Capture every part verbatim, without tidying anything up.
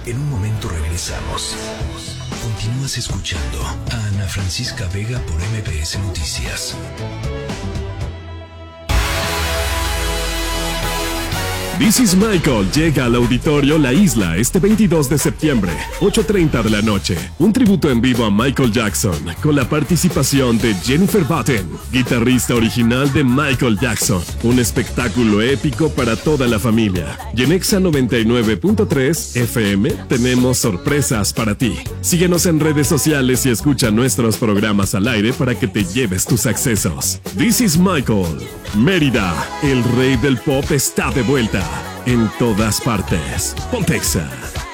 En un momento regresamos. Continúas escuchando a Ana Francisca Vega por M B S Noticias. This is Michael llega al auditorio La Isla este veintidós de septiembre, ocho treinta de la noche. Un tributo en vivo a Michael Jackson con la participación de Jennifer Batten, guitarrista original de Michael Jackson. Un espectáculo épico para toda la familia. Y en Exa noventa y nueve punto tres F M tenemos sorpresas para ti. Síguenos en redes sociales y escucha nuestros programas al aire para que te lleves tus accesos. This is Michael. Mérida, el rey del pop está de vuelta. En todas partes. Ponte Exa.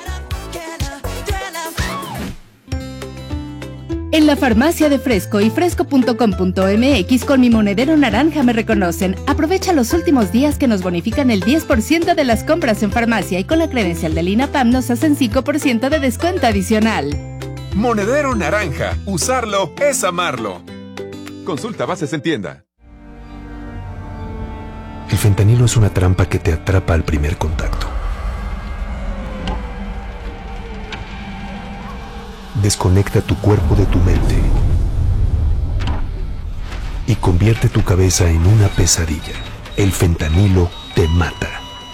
En la farmacia de Fresco y fresco punto com punto m x con mi monedero naranja me reconocen. Aprovecha los últimos días que nos bonifican el diez por ciento de las compras en farmacia y con la credencial del INAPAM nos hacen cinco por ciento de descuento adicional. Monedero naranja. Usarlo es amarlo. Consulta bases en tienda. El fentanilo es una trampa que te atrapa al primer contacto. Desconecta tu cuerpo de tu mente y convierte tu cabeza en una pesadilla. El fentanilo te mata.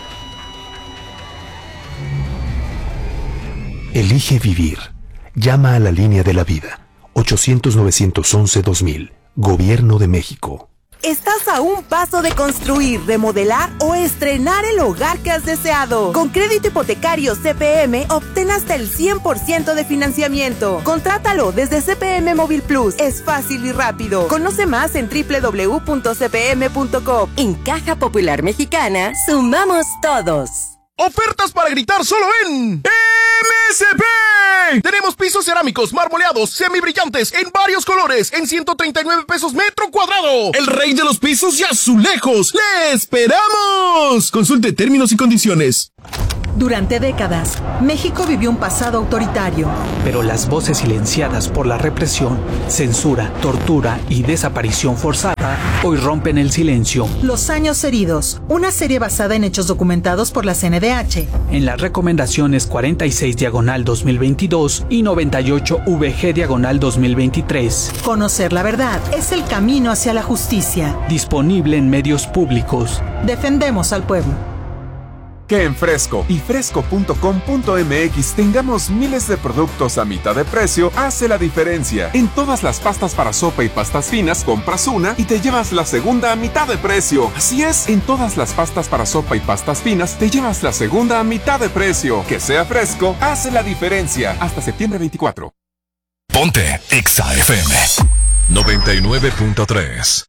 Elige vivir. Llama a la línea de la vida. ochocientos, novecientos once, dos mil. Gobierno de México. Estás a un paso de construir, remodelar o estrenar el hogar que has deseado. Con crédito hipotecario C P M, obtén hasta el cien por ciento de financiamiento. Contrátalo desde C P M Móvil Plus. Es fácil y rápido. Conoce más en doble u doble u doble u punto c p m punto com. En Caja Popular Mexicana, sumamos todos. Ofertas para gritar solo en M S P. Tenemos pisos cerámicos, marmoleados, semibrillantes, en varios colores, en ciento treinta y nueve pesos metro cuadrado. El rey de los pisos y azulejos. ¡Le esperamos! Consulte términos y condiciones. Durante décadas, México vivió un pasado autoritario. Pero las voces silenciadas por la represión, censura, tortura y desaparición forzada hoy rompen el silencio. Los años heridos, una serie basada en hechos documentados por la C N D H. En las recomendaciones cuarenta y seis diagonal dos mil veintidós y noventa y ocho V G diagonal dos mil veintitrés. Conocer la verdad es el camino hacia la justicia. Disponible en medios públicos. Defendemos al pueblo. Que en Fresco y fresco punto com punto m x tengamos miles de productos a mitad de precio hace la diferencia. En todas las pastas para sopa y pastas finas, compras una y te llevas la segunda a mitad de precio. Así es, en todas las pastas para sopa y pastas finas, te llevas la segunda a mitad de precio. Que sea Fresco hace la diferencia. Hasta septiembre veinticuatro. Ponte Exa F M noventa y nueve punto tres.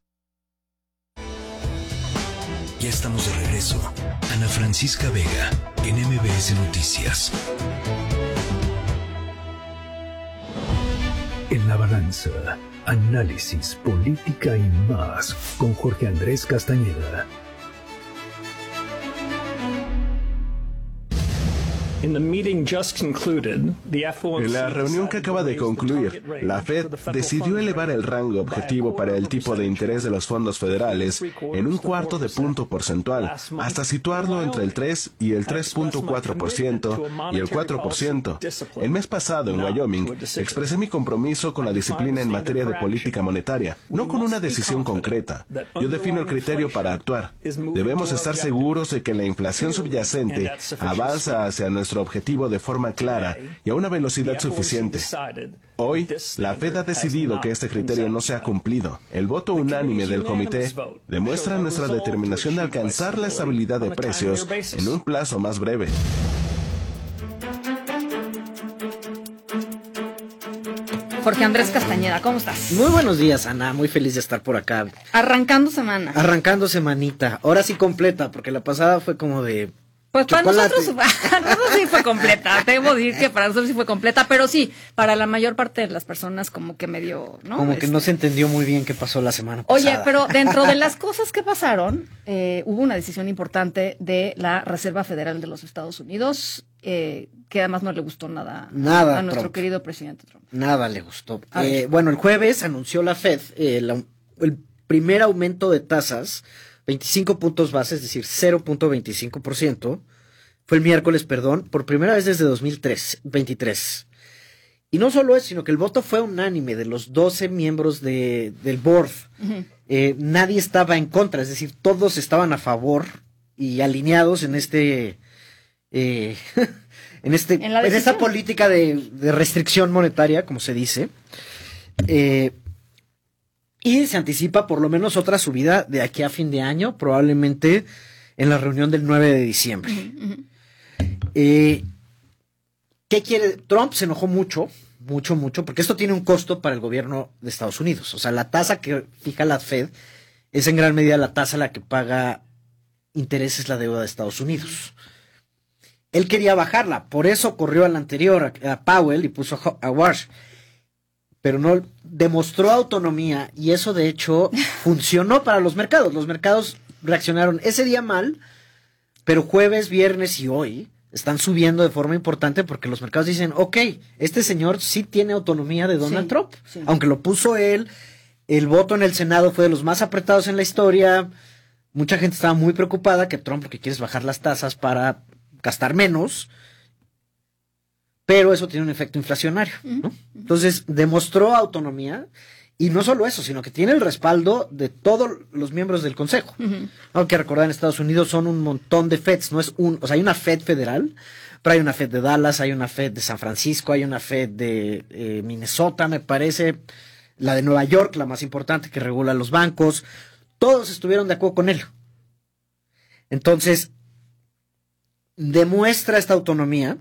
Ya estamos de regreso. Ana Francisca Vega, en M B S Noticias. En la balanza, análisis, política y más, con Jorge Andrés Castañeda. En la reunión que acaba de concluir, la Fed decidió elevar el rango objetivo para el tipo de interés de los fondos federales en un cuarto de punto porcentual, hasta situarlo entre el tres y el tres punto cuatro por ciento y el cuatro por ciento. El mes pasado en Wyoming expresé mi compromiso con la disciplina en materia de política monetaria, no con una decisión concreta. Yo defino el criterio para actuar. Debemos estar seguros de que la inflación subyacente avanza hacia nuestro objetivo de forma clara y a una velocidad suficiente. Hoy, la Fed ha decidido que este criterio no se ha cumplido. El voto unánime del comité demuestra nuestra determinación de alcanzar la estabilidad de precios en un plazo más breve. Jorge Andrés Castañeda, ¿cómo estás? Muy buenos días, Ana. Muy feliz de estar por acá. Arrancando semana. Arrancando semanita. Ahora sí completa, porque la pasada fue como de... Pues para nosotros, para nosotros sí fue completa. Debo decir que para nosotros sí fue completa, pero sí, para la mayor parte de las personas como que medio, ¿no? Como este... que no se entendió muy bien qué pasó la semana pasada. Oye, pero dentro de las cosas que pasaron, eh, hubo una decisión importante de la Reserva Federal de los Estados Unidos, eh, que además no le gustó nada, nada a nuestro Trump. querido presidente Trump. Nada le gustó. Eh, bueno, el jueves anunció la Fed eh, la, el primer aumento de tasas, veinticinco puntos base, es decir, cero punto veinticinco por ciento, fue el miércoles, perdón, por primera vez desde dos mil veintitrés. Y no solo eso, sino que el voto fue unánime de los doce miembros de, del board. Uh-huh. Eh, nadie estaba en contra, es decir, todos estaban a favor y alineados en este... Eh, en, este en, en esta política de, de restricción monetaria, como se dice. Eh, y se anticipa por lo menos otra subida de aquí a fin de año, probablemente en la reunión del nueve de diciembre. Uh-huh, uh-huh. Eh, ¿Qué quiere? Trump se enojó mucho, mucho, mucho, porque esto tiene un costo para el gobierno de Estados Unidos. O sea, la tasa que fija la Fed es en gran medida la tasa a la que paga intereses la deuda de Estados Unidos. Él quería bajarla, por eso corrió al anterior, a, a Powell, y puso a, a Walsh. Pero no demostró autonomía, y eso de hecho funcionó para los mercados. Los mercados reaccionaron ese día mal, pero jueves, viernes y hoy están subiendo de forma importante porque los mercados dicen, ok, este señor sí tiene autonomía de Donald sí, Trump. Sí. Aunque lo puso él, el voto en el Senado fue de los más apretados en la historia. Mucha gente estaba muy preocupada que Trump lo que quiere es bajar las tasas para gastar menos, pero eso tiene un efecto inflacionario, ¿no? Entonces demostró autonomía, y no solo eso, sino que tiene el respaldo de todos los miembros del Consejo. Uh-huh. Hay que recordar, en Estados Unidos son un montón de Feds, no es un, o sea, hay una Fed federal, pero hay una Fed de Dallas, hay una Fed de San Francisco, hay una Fed de eh, Minnesota, me parece, la de Nueva York, la más importante, que regula los bancos. Todos estuvieron de acuerdo con él. Entonces, demuestra esta autonomía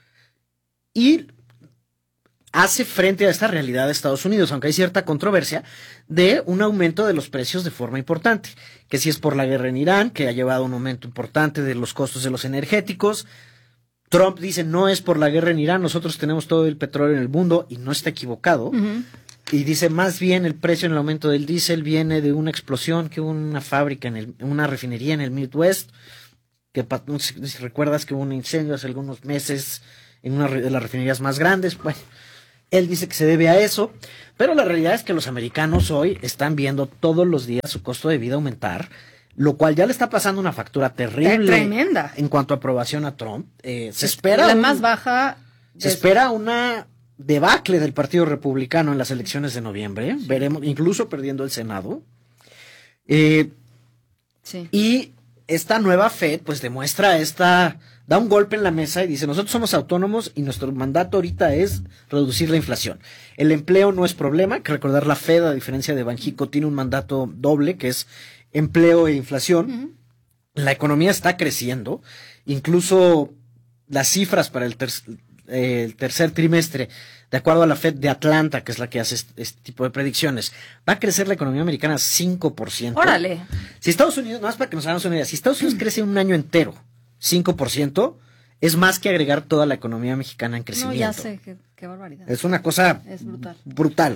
y hace frente a esta realidad de Estados Unidos, aunque hay cierta controversia, de un aumento de los precios de forma importante, que si es por la guerra en Irán, que ha llevado a un aumento importante de los costos de los energéticos. Trump dice, no es por la guerra en Irán, nosotros tenemos todo el petróleo en el mundo, y no está equivocado. Uh-huh. Y dice, más bien el precio en el aumento del diésel viene de una explosión que hubo en una fábrica, en el, una refinería en el Midwest, que no sé si recuerdas que hubo un incendio hace algunos meses en una de las refinerías más grandes. Bueno, él dice que se debe a eso, pero la realidad es que los americanos hoy están viendo todos los días su costo de vida aumentar, lo cual ya le está pasando una factura terrible. Tremenda. En cuanto a aprobación a Trump. Eh, se espera la un, más baja. Se de... espera una debacle del Partido Republicano en las elecciones de noviembre. Sí. Veremos, incluso perdiendo el Senado. Eh, sí. Y esta nueva Fed, pues demuestra esta, da un golpe en la mesa y dice, nosotros somos autónomos y nuestro mandato ahorita es reducir la inflación. El empleo no es problema, hay que recordar, la Fed, a diferencia de Banxico, tiene un mandato doble, que es empleo e inflación. Uh-huh. La economía está creciendo, incluso las cifras para el, ter eh, el tercer trimestre, de acuerdo a la Fed de Atlanta, que es la que hace este, este tipo de predicciones, va a crecer la economía americana cinco por ciento. ¡Órale! Si Estados Unidos, más para que nos hagamos una idea, si Estados Unidos crece un año entero cinco por ciento, es más que agregar toda la economía mexicana en crecimiento. No, ya sé, qué, qué barbaridad. Es una cosa es brutal. brutal.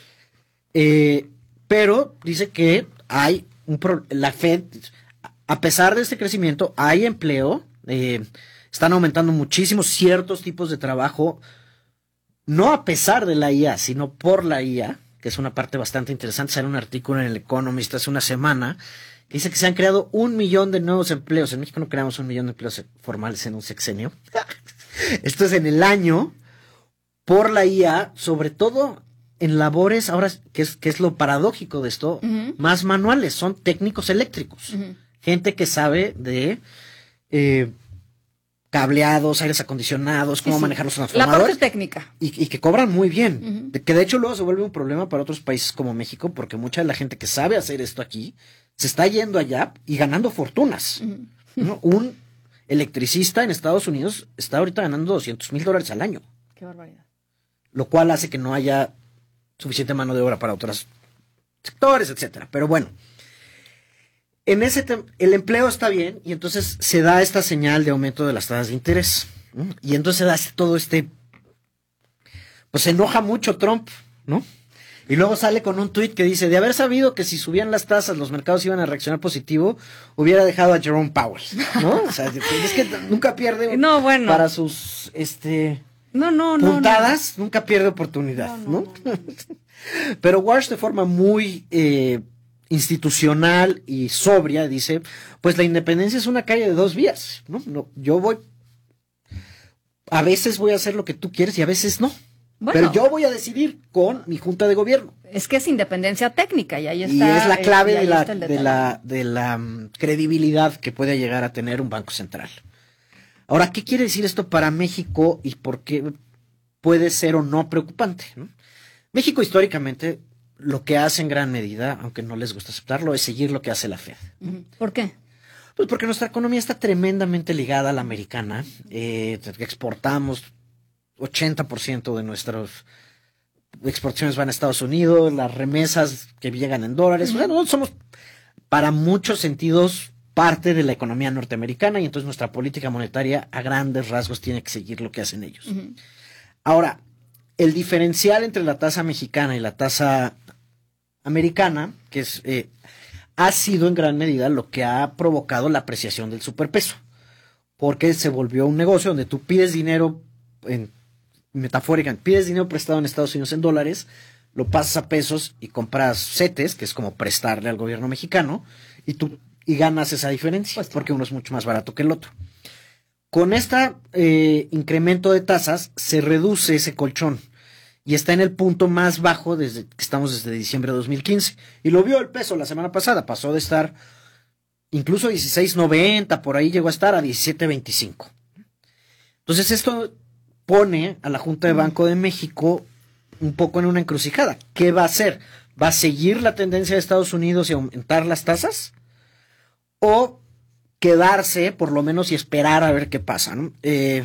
Eh, pero dice que hay un pro la Fed, a pesar de este crecimiento, hay empleo, eh, están aumentando muchísimo ciertos tipos de trabajo, no a pesar de la I A, sino por la I A, que es una parte bastante interesante. Sale un artículo en el Economist hace una semana que dice que se han creado un millón de nuevos empleos. En México no creamos un millón de empleos formales en un sexenio. Esto es en el año, por la I A, sobre todo en labores, ahora, que es, que es lo paradójico de esto, uh-huh. más manuales, son técnicos eléctricos. Uh-huh. Gente que sabe de eh, cableados, aires acondicionados, cómo sí, sí. manejar los transformadores. La parte técnica. Y, y que cobran muy bien. Uh-huh. de, que de hecho luego se vuelve un problema para otros países como México, porque mucha de la gente que sabe hacer esto aquí se está yendo allá y ganando fortunas. Uh-huh. ¿No? Un electricista en Estados Unidos está ahorita ganando doscientos mil dólares al año. Qué barbaridad. Lo cual hace que no haya suficiente mano de obra para otros sectores, etcétera. Pero bueno, en ese el empleo está bien, y entonces se da esta señal de aumento de las tasas de interés, ¿no? Y entonces se da todo este, pues se enoja mucho Trump, ¿no? Y luego sale con un tuit que dice, de haber sabido que si subían las tasas los mercados iban a reaccionar positivo, hubiera dejado a Jerome Powell, ¿no? O sea, es que nunca pierde no, bueno. para sus este no, no, puntadas, no, no. nunca pierde oportunidad, no, no, ¿no? no, no. Pero Walsh, de forma muy eh, institucional y sobria, dice, pues la independencia es una calle de dos vías, ¿no? No, yo voy a veces voy a hacer lo que tú quieres y a veces no. Bueno, pero yo voy a decidir con mi junta de gobierno. Es que es independencia técnica y ahí está. Y es la clave eh, de, la, de la de la um, credibilidad que puede llegar a tener un banco central. Ahora, ¿qué quiere decir esto para México y por qué puede ser o no preocupante, ¿no? México históricamente lo que hace en gran medida, aunque no les gusta aceptarlo, es seguir lo que hace la Fed. ¿Por qué? Pues porque nuestra economía está tremendamente ligada a la americana. Eh, exportamos ochenta por ciento de nuestras exportaciones van a Estados Unidos, las remesas que llegan en dólares. Uh-huh. O sea, nosotros somos, para muchos sentidos, parte de la economía norteamericana y entonces nuestra política monetaria a grandes rasgos tiene que seguir lo que hacen ellos. Uh-huh. Ahora, el diferencial entre la tasa mexicana y la tasa americana, que es, eh, ha sido en gran medida lo que ha provocado la apreciación del superpeso, porque se volvió un negocio donde tú pides dinero en metafóricamente, pides dinero prestado en Estados Unidos en dólares, lo pasas a pesos y compras CETES, que es como prestarle al gobierno mexicano, y tú y ganas esa diferencia, pues, porque uno es mucho más barato que el otro. Con este eh, incremento de tasas se reduce ese colchón y está en el punto más bajo desde que estamos desde diciembre de dos mil quince. Y lo vio el peso la semana pasada, pasó de estar incluso dieciséis noventa, por ahí llegó a estar a diecisiete veinticinco. Entonces esto pone a la Junta de Banco de México un poco en una encrucijada. ¿Qué va a hacer? ¿Va a seguir la tendencia de Estados Unidos y aumentar las tasas? ¿O quedarse, por lo menos, y esperar a ver qué pasa, ¿no? Eh,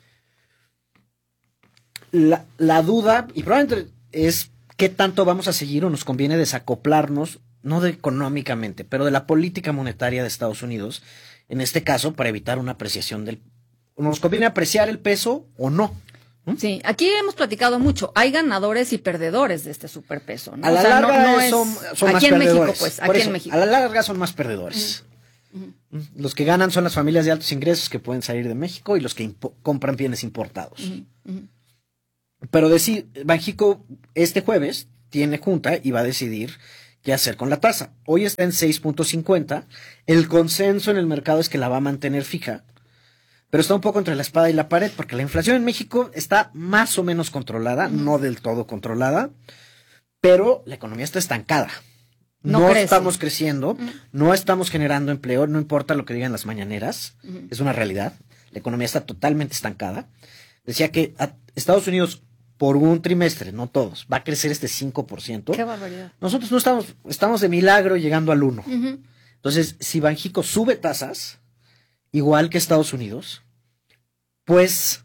la, la duda, y probablemente es qué tanto vamos a seguir o nos conviene desacoplarnos, no de económicamente, pero de la política monetaria de Estados Unidos, en este caso, para evitar una apreciación del... ¿Nos conviene apreciar el peso o no? ¿Mm? Sí, aquí hemos platicado mucho. Hay ganadores y perdedores de este superpeso, ¿no? A la o sea, larga no, no es... son, son aquí más en perdedores. México, pues, Por aquí eso, en México. A la larga son más perdedores. Uh-huh. Los que ganan son las familias de altos ingresos que pueden salir de México y los que impo- compran bienes importados. Uh-huh. Uh-huh. Pero decir, Banxico este jueves tiene junta y va a decidir qué hacer con la tasa. Hoy está en seis punto cincuenta. El consenso en el mercado es que la va a mantener fija, pero está un poco entre la espada y la pared, porque la inflación en México está más o menos controlada, uh-huh. no del todo controlada, pero la economía está estancada. No, no estamos creciendo, uh-huh. no estamos generando empleo, no importa lo que digan las mañaneras, uh-huh. es una realidad. La economía está totalmente estancada. Decía que a Estados Unidos, por un trimestre, no todos, va a crecer este cinco por ciento. ¡Qué barbaridad! Nosotros no estamos, estamos de milagro llegando al uno. Uh-huh. Entonces, si Banxico sube tasas, igual que Estados Unidos, pues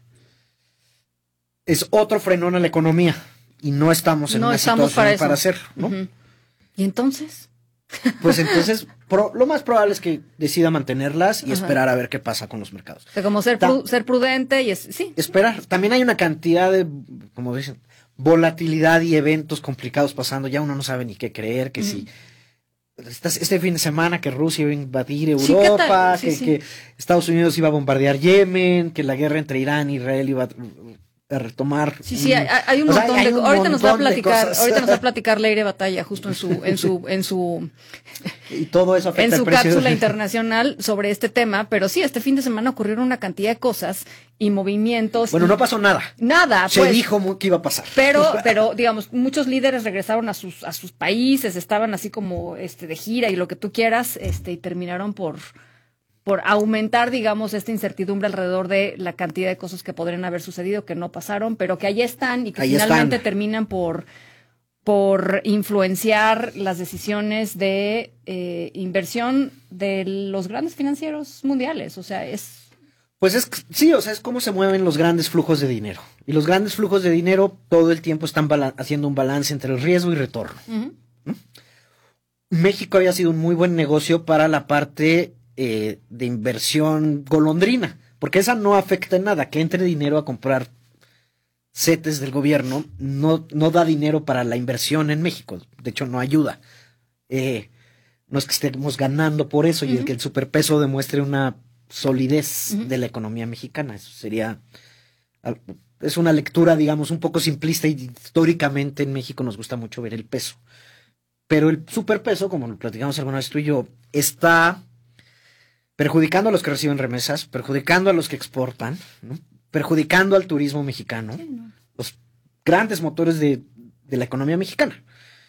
es otro frenón a la economía y no estamos en no una estamos situación para, para hacerlo, ¿no? Uh-huh. ¿Y entonces? Pues entonces pro, lo más probable es que decida mantenerlas y uh-huh. esperar a ver qué pasa con los mercados. O sea, como ser, pru- ser prudente y es, sí. Esperar. También hay una cantidad de, como dicen, volatilidad y eventos complicados pasando. Ya uno no sabe ni qué creer, que uh-huh. si este fin de semana que Rusia iba a invadir Europa, sí, sí, que, sí. que Estados Unidos iba a bombardear Yemen, que la guerra entre Irán e Israel iba a, a retomar. Sí, sí, hay, hay un o montón sea, hay de un ahorita montón nos va a platicar, de ahorita nos va a platicar Leire Batalla justo en su en su en su y todo eso afecta en su el precio cápsula de... internacional sobre este tema, pero sí, este fin de semana ocurrieron una cantidad de cosas y movimientos. Bueno, y... no pasó nada. Nada, Se pues, dijo que iba a pasar. Pero pero digamos, muchos líderes regresaron a sus a sus países, estaban así como este de gira y lo que tú quieras, este y terminaron por por aumentar, digamos, esta incertidumbre alrededor de la cantidad de cosas que podrían haber sucedido, que no pasaron, pero que ahí están y que ahí finalmente están. terminan por, por influenciar las decisiones de eh, inversión de los grandes financieros mundiales. O sea, es... Pues es, sí, o sea, es cómo se mueven los grandes flujos de dinero. Y los grandes flujos de dinero todo el tiempo están bala- haciendo un balance entre el riesgo y retorno. Uh-huh. ¿Mm? México había sido un muy buen negocio para la parte... Eh, de inversión golondrina, porque esa no afecta en nada, que entre dinero a comprar CETES del gobierno, no, no da dinero para la inversión en México, de hecho no ayuda, eh, no es que estemos ganando por eso, uh-huh. y el que el superpeso demuestre una solidez uh-huh. de la economía mexicana, eso sería, es una lectura digamos un poco simplista y históricamente en México nos gusta mucho ver el peso, pero el superpeso, como lo platicamos alguna vez tú y yo, está perjudicando a los que reciben remesas, perjudicando a los que exportan, ¿no? perjudicando al turismo mexicano, sí, no. los grandes motores de, de la economía mexicana.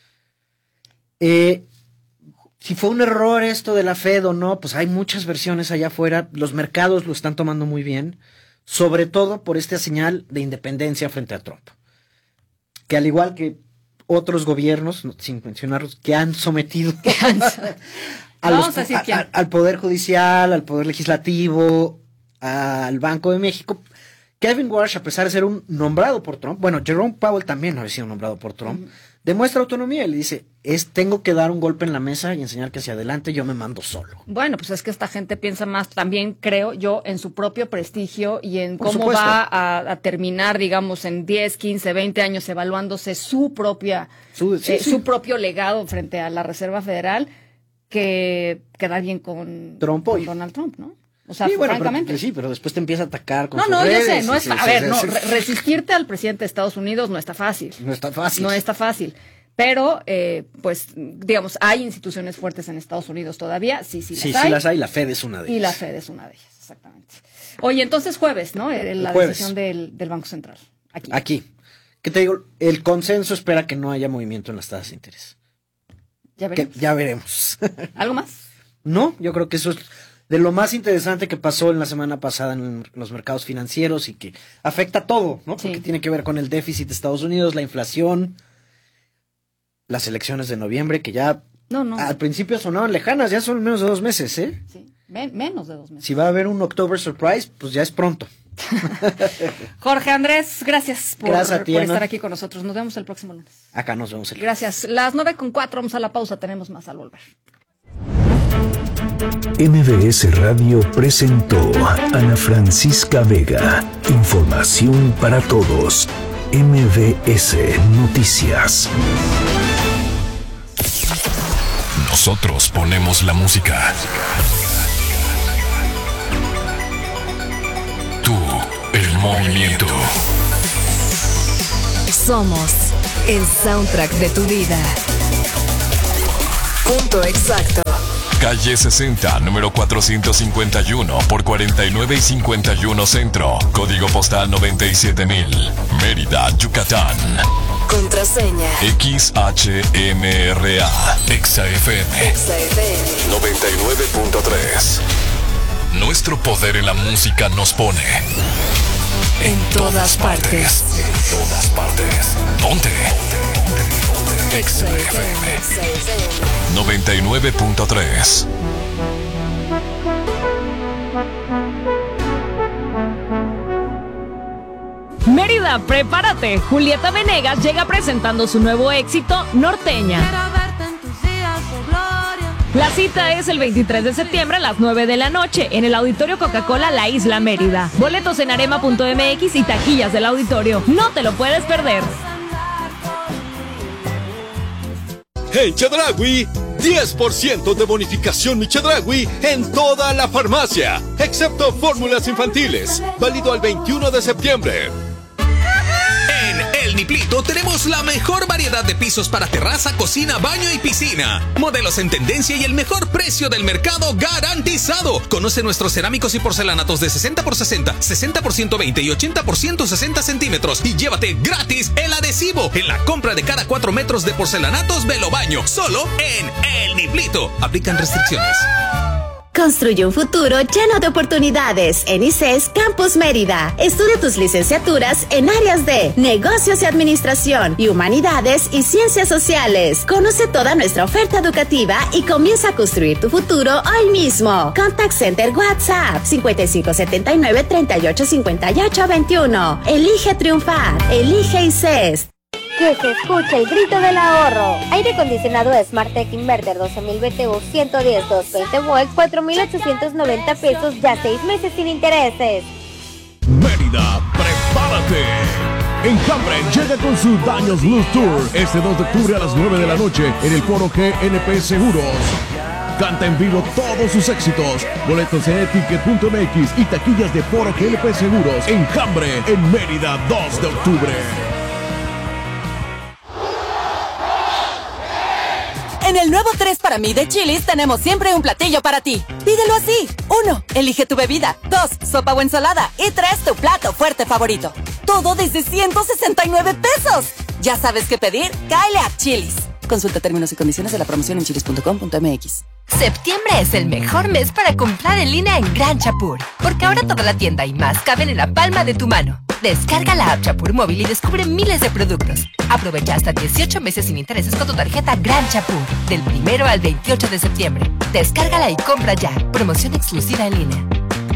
Eh, si fue un error esto de la Fed o no, pues hay muchas versiones allá afuera, los mercados lo están tomando muy bien, sobre todo por esta señal de independencia frente a Trump, que al igual que otros gobiernos, sin mencionarlos, que han sometido a los, a, a, al Poder Judicial, al Poder Legislativo, al Banco de México. Kevin Warsh, a pesar de ser un nombrado por Trump, bueno, Jerome Powell también había sido nombrado por Trump, uh-huh. demuestra autonomía y le dice, es tengo que dar un golpe en la mesa y enseñar que hacia adelante yo me mando solo. Bueno, pues es que esta gente piensa más, también creo yo, en su propio prestigio y en por cómo supuesto. va a, a terminar, digamos, en diez, quince, veinte años evaluándose su propia, su, sí, eh, sí. su propio legado frente a la Reserva Federal, que queda bien con, Trump con Donald Trump, ¿no? O sea, sí, bueno, francamente. pero, sí, pero después te empieza a atacar con No, sus no, redes. yo sé, no es, sí, a sí, ver, sí, no, sí. re- resistirte al presidente de Estados Unidos no está fácil. No está fácil. No está fácil. Pero, eh, pues, digamos, hay instituciones fuertes en Estados Unidos todavía, sí, sí las Sí, hay. sí las hay, la Fed es una de ellas. Y la Fed es una de ellas, exactamente. Oye, entonces jueves, ¿no? Eh, La jueves. decisión del, del Banco Central. Aquí. Aquí. ¿Qué te digo? El consenso espera que no haya movimiento en las tasas de interés. Ya veremos. Que ya veremos. ¿Algo más? No, yo creo que eso es de lo más interesante que pasó en la semana pasada en los mercados financieros y que afecta a todo, ¿no? Porque Sí. tiene que ver con el déficit de Estados Unidos, la inflación, las elecciones de noviembre, que ya No, no. al principio sonaban lejanas, ya son menos de dos meses, ¿eh? Sí, men- menos de dos meses. Si va a haber un October Surprise, pues ya es pronto. Jorge Andrés, gracias por, Gracias a ti, por Ana. estar aquí con nosotros. Nos vemos el próximo lunes. Acá nos vemos el Gracias. Las nueve con cuatro, vamos a la pausa, tenemos más al volver. M B S Radio presentó a Ana Francisca Vega. Información para todos. M B S Noticias. Nosotros ponemos la música. Tú, el movimiento. Somos el soundtrack de tu vida. Punto exacto. Calle sesenta, número cuatrocientos cincuenta y uno por cuarenta y nueve y cincuenta y uno Centro. Código postal noventa y siete mil. Mérida, Yucatán. Contraseña. X H M R A. Exa F M. Exa F M. noventa y nueve punto tres. Nuestro poder en la música nos pone En todas partes. En todas partes. ¿Dónde? Exa F M. noventa y nueve punto tres. Mérida, prepárate. Julieta Venegas llega presentando su nuevo éxito, Norteña. La cita es el veintitrés de septiembre a las nueve de la noche en el Auditorio Coca-Cola La Isla Mérida. Boletos en arema punto m x y taquillas del auditorio. No te lo puedes perder. En Chedraui, diez por ciento de bonificación Mi Chedraui en toda la farmacia, excepto fórmulas infantiles, válido al veintiuno de septiembre. En El Niplito tenemos la mejor variedad de pisos para terraza, cocina, baño y piscina. Modelos en tendencia y el mejor precio del mercado garantizado. Conoce nuestros cerámicos y porcelanatos de sesenta por sesenta, sesenta por ciento veinte y ochenta por ciento sesenta centímetros. Y llévate gratis el adhesivo en la compra de cada cuatro metros de porcelanatos Velo Baño. Solo en El Niplito. Aplican restricciones. Construye un futuro lleno de oportunidades en I C E S Campus Mérida. Estudia tus licenciaturas en áreas de negocios y administración y humanidades y ciencias sociales. Conoce toda nuestra oferta educativa y comienza a construir tu futuro hoy mismo. Contact Center WhatsApp cincuenta y cinco setenta y nueve treinta y ocho cincuenta y ocho veintiuno. Elige triunfar. Elige I C E S. Que se escuche el grito del ahorro. Aire acondicionado Smartec Inverter doce mil B T U ciento diez doscientos veinte volts, cuatro mil ochocientos noventa pesos, ya seis meses sin intereses. Mérida, prepárate. Enjambre llega con su Daños Blues Tour este dos de octubre a las nueve de la noche en el Foro G N P Seguros. Canta en vivo todos sus éxitos. Boletos en etiquet punto m x y taquillas de Foro G N P Seguros. Enjambre en Mérida, dos de octubre. En el nuevo tres para mí de Chili's tenemos siempre un platillo para ti. Pídelo así. Uno, elige tu bebida. Dos, sopa o ensalada. Y tres, tu plato fuerte favorito. Todo desde ciento sesenta y nueve pesos. Ya sabes qué pedir, cáele a Chili's. Consulta términos y condiciones de la promoción en chilis punto com punto m x. Septiembre es el mejor mes para comprar en línea en Gran Chapur, porque ahora toda la tienda y más caben en la palma de tu mano. Descarga la app Chapur móvil y descubre miles de productos. Aprovecha hasta dieciocho meses sin intereses con tu tarjeta Gran Chapur, del primero al veintiocho de septiembre. Descárgala y compra ya. Promoción exclusiva en línea.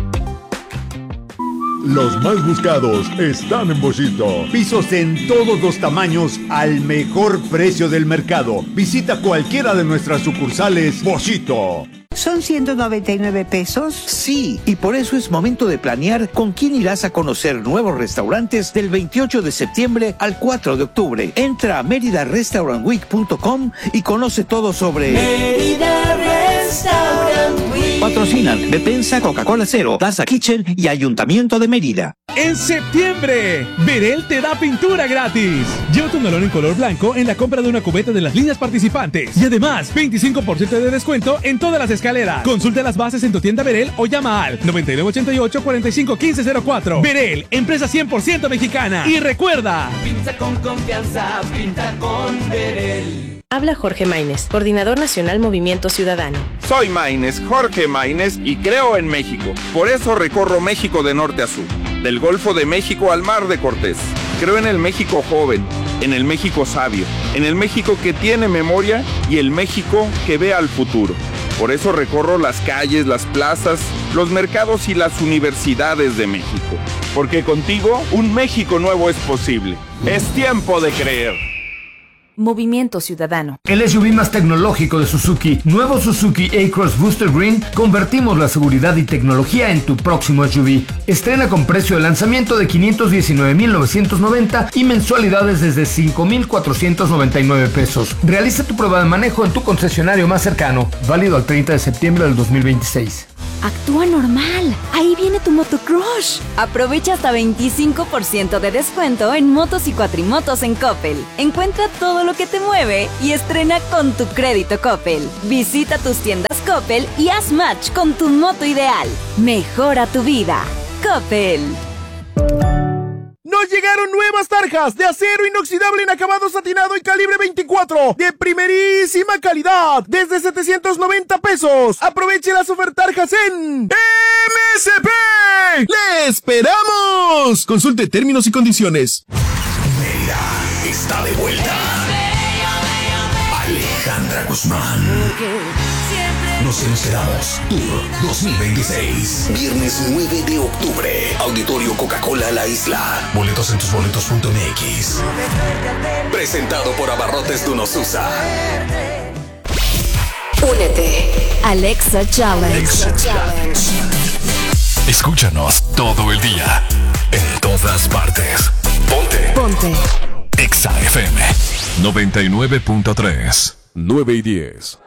Los más buscados están en Boschito. Pisos en todos los tamaños al mejor precio del mercado. Visita cualquiera de nuestras sucursales Boschito. ¿Son ciento noventa y nueve pesos? Sí, y por eso es momento de planear con quién irás a conocer nuevos restaurantes del veintiocho de septiembre al cuatro de octubre. Entra a mérida restaurant week punto com y conoce todo sobre Mérida Restaurant Week. Patrocinan Bepensa, Coca-Cola Cero, Plaza Kitchen y Ayuntamiento de Mérida. En septiembre, Berel te da pintura gratis. Lleva tu galón en color blanco en la compra de una cubeta de las líneas participantes. Y además, veinticinco por ciento de descuento en todas las escaleras. Consulta las bases en tu tienda Berel o llama al noventa y nueve ochenta y ocho, cuarenta y cinco quince cero cuatro. Berel, empresa cien por ciento mexicana. Y recuerda, Pinta con confianza, pinta con Berel. Habla Jorge Maínez, Coordinador Nacional Movimiento Ciudadano. Soy Maínez, Jorge Maínez, y creo en México. Por eso recorro México de norte a sur, del Golfo de México al Mar de Cortés. Creo en el México joven, en el México sabio, en el México que tiene memoria y el México que ve al futuro. Por eso recorro las calles, las plazas, los mercados y las universidades de México. Porque contigo, un México nuevo es posible. Es tiempo de creer. Movimiento Ciudadano. El S U V más tecnológico de Suzuki, nuevo Suzuki A-Cross Booster Green, convertimos la seguridad y tecnología en tu próximo S U V. Estrena con precio de lanzamiento de quinientos diecinueve mil novecientos noventa y mensualidades desde cinco mil cuatrocientos noventa y nueve pesos. Realiza tu prueba de manejo en tu concesionario más cercano, válido al treinta de septiembre del dos mil veintiséis. Actúa normal. Ahí viene tu motocrush. Aprovecha hasta veinticinco por ciento de descuento en motos y cuatrimotos en Coppel. Encuentra todo lo que te mueve y estrena con tu crédito Coppel. Visita tus tiendas Coppel y haz match con tu moto ideal. Mejora tu vida. Coppel. Nos llegaron nuevas tarjas de acero inoxidable en acabado satinado y calibre veinticuatro de primerísima calidad desde setecientos noventa pesos. Aproveche las ofertarjas en M S P. ¡Le esperamos! Consulte términos y condiciones. Mérida está de vuelta. Alejandra Guzmán. Nos encerramos Tour dos mil veintiséis. Viernes nueve de octubre. Auditorio Coca-Cola La Isla. Boletos en tus boletos punto m x. Presentado por Abarrotes Dunosusa. Únete. Alexa Challenge. Alexa Challenge. Escúchanos todo el día. En todas partes. Ponte. Ponte. Exa F M noventa y nueve punto tres. nueve y diez.